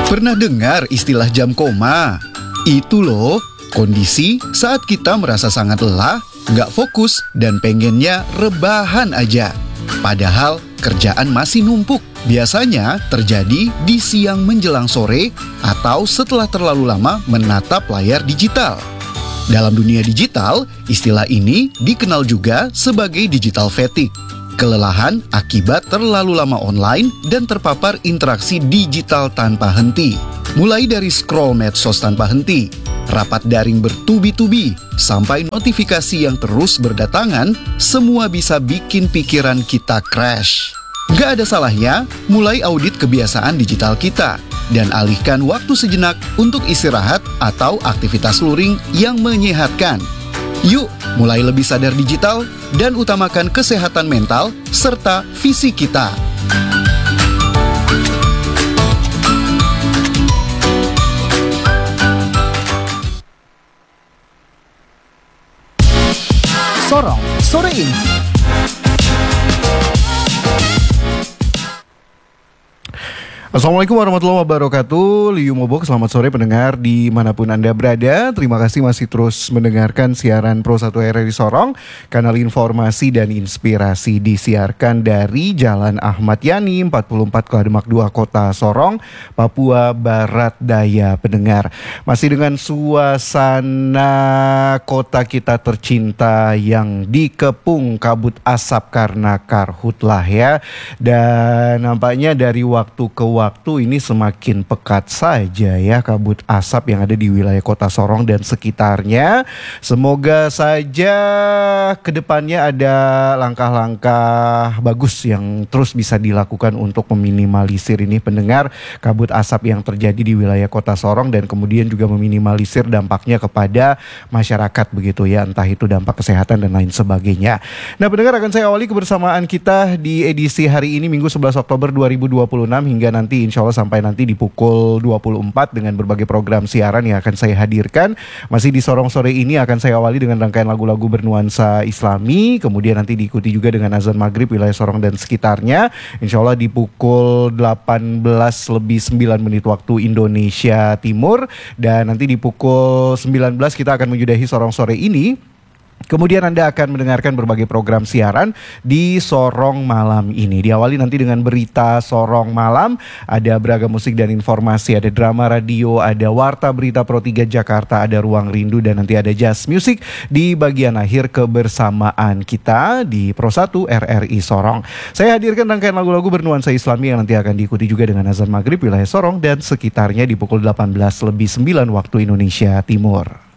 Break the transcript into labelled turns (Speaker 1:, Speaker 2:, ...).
Speaker 1: Pernah dengar istilah jam koma? Itu loh, kondisi saat kita merasa sangat lelah, nggak fokus, dan pengennya rebahan aja. Padahal kerjaan masih numpuk. Biasanya terjadi di siang menjelang sore atau setelah terlalu lama menatap layar digital. Dalam dunia digital, istilah ini dikenal juga sebagai digital fatigue. Kelelahan akibat terlalu lama online dan terpapar interaksi digital tanpa henti. Mulai dari scroll medsos tanpa henti, rapat daring bertubi-tubi, sampai notifikasi yang terus berdatangan, semua bisa bikin pikiran kita crash. Gak ada salahnya mulai audit kebiasaan digital kita dan alihkan waktu sejenak untuk istirahat atau aktivitas luring yang menyehatkan. Yuk, mulai lebih sadar digital dan utamakan kesehatan mental serta fisik kita.
Speaker 2: Sorong sore ini.
Speaker 3: Assalamualaikum warahmatullahi wabarakatuh. Liu Mobok, selamat sore pendengar dimanapun Anda berada. Terima kasih masih terus mendengarkan siaran Pro 1 RRI Sorong. Kanal informasi dan inspirasi disiarkan dari Jalan Ahmad Yani 44 Klademak 2 Kota Sorong, Papua Barat Daya pendengar. Masih dengan suasana kota kita tercinta yang dikepung kabut asap karena karhutlah ya. Dan nampaknya dari waktu ke waktu ini semakin pekat saja ya kabut asap yang ada di wilayah kota Sorong dan sekitarnya. Semoga saja kedepannya ada langkah-langkah bagus yang terus bisa dilakukan untuk meminimalisir ini pendengar kabut asap yang terjadi di wilayah kota Sorong dan kemudian juga meminimalisir dampaknya kepada masyarakat begitu ya, entah itu dampak kesehatan dan lain sebagainya. Nah pendengar, akan saya awali kebersamaan kita di edisi hari ini Minggu 11 Oktober 2026 hingga nanti insya Allah sampai nanti di pukul 24 dengan berbagai program siaran yang akan saya hadirkan. Masih di Sorong sore ini akan saya awali dengan rangkaian lagu-lagu bernuansa Islami, kemudian nanti diikuti juga dengan azan maghrib wilayah Sorong dan sekitarnya. Insya Allah di pukul 18:09 waktu Indonesia Timur, dan nanti di pukul 19 kita akan menyudahi Sorong sore ini. Kemudian Anda akan mendengarkan berbagai program siaran di Sorong malam ini. Diawali nanti dengan berita Sorong malam, ada beragam musik dan informasi, ada drama radio, ada warta berita Pro 3 Jakarta, ada ruang rindu, dan nanti ada jazz music di bagian akhir kebersamaan kita di Pro 1 RRI Sorong. Saya hadirkan rangkaian lagu-lagu bernuansa Islami yang nanti akan diikuti juga dengan azan maghrib wilayah Sorong dan sekitarnya di pukul 18:09 waktu Indonesia Timur.